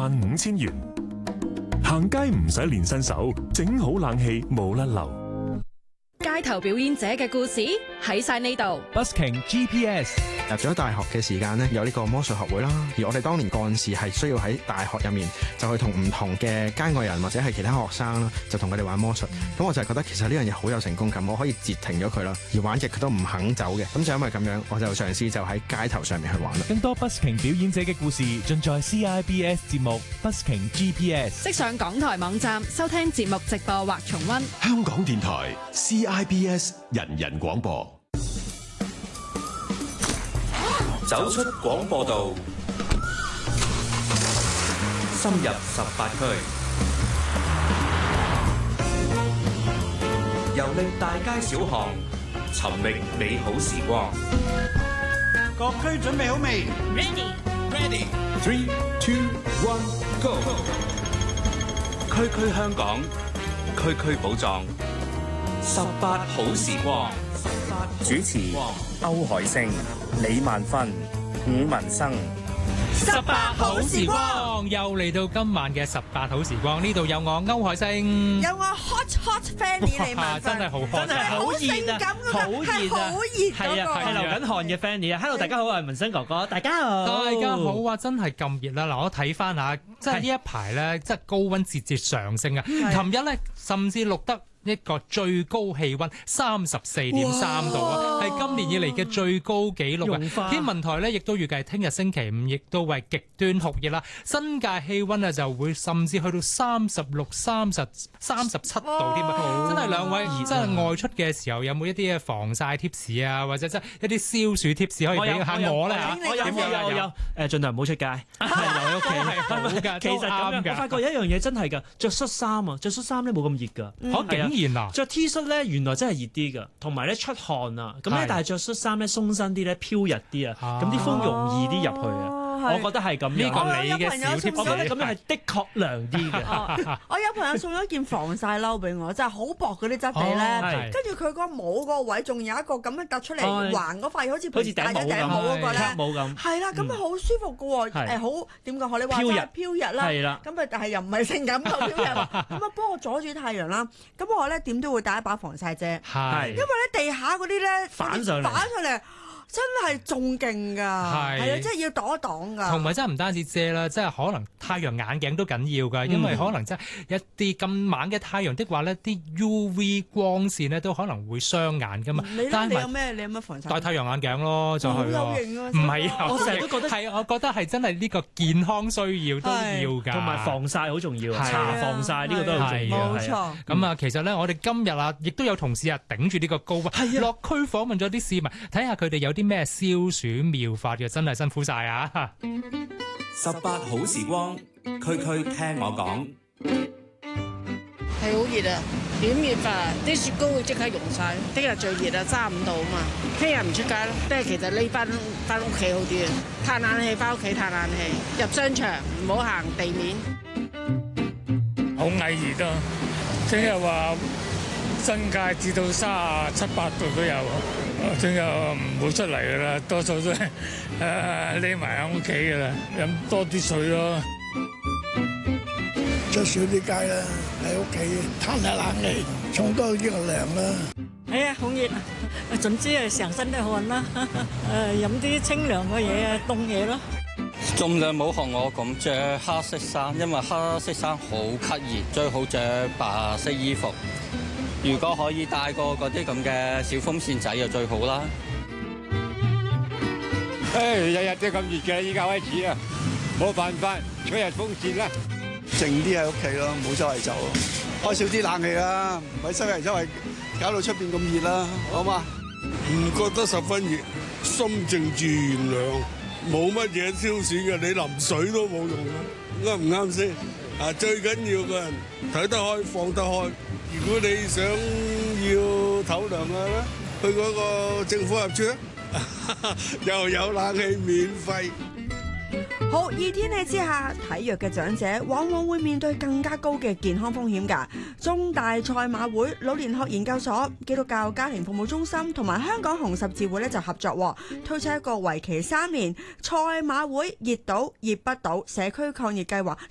25,000元。行街唔使練身手，整好冷氣冇甩漏。 街頭表演者嘅故事喺晒呢度。 Busking GPS 入咗大學嘅時間呢，有呢個魔術學會啦。而我哋當年幹事係需要喺大學入面就去同唔同嘅街外人或者係其他學生啦，就同佢哋玩魔術。咁我就係覺得其實呢樣嘢好有成功感，我可以截停咗佢啦。而玩極佢都唔肯走嘅，咁就因為咁樣，我就嘗試就喺街頭上面去玩啦。 更多 Busking 表演者嘅故事盡在 CIBS 節目 Busking GPS。 即上港台網站收聽節目直播或重溫。 香港電台 CIBS 人人廣播。 走出廣播道，深入18區，遊歷大街小巷，尋覓美好時光。 各區準備好未 Ready 3, 2, 1, Go！ 區區香港，區區寶藏，18好時光。 主持歐海星、李萬芬、伍文生。 18好時光又嚟到今晚嘅18好時光，呢度有我歐海星， 有我 hot Fanny 李萬芬， 真係好 hot， 真係好熱啊，好熱， 係啊，係流緊汗嘅 Fanny 啊 ！Hello， 大家好，我係文生哥哥，大家好，大家好啊！真係咁熱啦！嗱，我睇翻下，即係呢一排咧，即係高溫節節上升啊！琴日咧，甚至錄得一個最高氣溫34.3度啊，係今年以嚟嘅最高紀錄啊！天文台咧亦都預計聽日星期5亦都為極端酷熱啦，新界氣溫啊就會甚至去到36、37度添啊！真係兩位真係外出嘅時候有冇一啲嘅防曬貼士啊，或者即係一啲消暑貼士可以俾下我咧？ 我有盡量唔好出街，留喺屋企係好㗎。其實咁樣，我發覺有一樣嘢真係㗎，着恤衫啊，着恤衫咧冇咁熱㗎。竟然啊！着 T 恤咧，原來真係熱啲㗎，同埋咧出汗啊，咁咧但係着恤衫咧鬆身啲咧，飄逸啲啊，咁啲風容易啲入去啊。我覺得係咁樣，呢個你嘅小貼士，我覺得咁樣係的確涼啲嘅。 我有朋友送咗一件防曬褸俾我，就係好薄嗰啲質地咧，跟住佢個帽嗰個位仲有一個咁樣突出嚟橫嗰塊，好似戴咗頂帽嗰個咧，係啦，咁好舒服㗎喎，好點講？你話齋飄逸啦，咁啊但係又唔係性感到飄逸，咁啊幫我阻住太陽啦。咁我咧點都會帶一把防曬遮，因為咧地下嗰啲咧反上嚟。真係仲勁㗎，係啊，即係要擋一擋㗎。 同埋真係唔單止遮啦，即係可能太陽眼鏡都緊要㗎，因為可能即係一啲咁猛嘅太陽的話咧，啲 UV 光線咧都可能會傷眼㗎嘛。 你有咩防曬？ 戴太陽眼鏡咯，就係咯。唔係啊， 我成日都覺得係，我覺得係真係呢個健康需要都要㗎。 同埋防曬好重要，搽防曬呢個都好重要。 冇錯。 咁啊，其實咧，我哋今日啊，亦都有同事啊頂住呢個高溫，落區訪問咗啲市民，睇下佢哋有啲咩消暑妙法嘅，真係辛苦晒啊 ！18好時光，區區聽我講。 係好熱啊！點熱法？啲雪糕會即刻溶晒。聽日最熱啊，35度啊嘛。聽日唔出街咯，即係其實呢翻屋企好啲啊。嘆冷氣翻屋企嘆冷氣，入商場唔好行地面。 好翳熱啊！聽日話新界至到37、8度都有。聽日唔會出嚟噶啦，多數都係匿埋喺屋企噶啦，飲多啲水咯。 出少啲街啦，喺屋企嘆下冷氣，沖多啲個涼啦。 係啊，好熱啊！總之係成身都汗啦，飲啲清涼嘅嘢啊，凍嘢咯。 盡量冇學我咁着黑色衫，因為黑色衫好吸熱，最好着白色衣服。如果可以帶個嗰啲咁嘅小風扇仔就最好啦。 日日都咁熱嘅，依家開始啊，冇辦法，吹下風扇啦。 靜啲喺屋企咯，唔好周圍走，開少啲冷氣啦，唔係周圍搞到出邊咁熱啦，好嘛？ 唔覺得十分熱，心靜自然涼，冇乜嘢消暑嘅，你淋水都冇用啦，啱唔啱先？啊，最緊要個人睇得開，放得開。如果你想要唞涼啊，去嗰個政府合署啊，又有冷氣免費。 好，熱天氣之下，體弱嘅長者往往會面對更加高嘅健康風險㗎。中大賽馬會老年學研究所、基督教家庭服務中心同埋香港紅十字會咧就合作，推出一個為期3年賽馬會熱倒熱不倒社區抗疫計劃。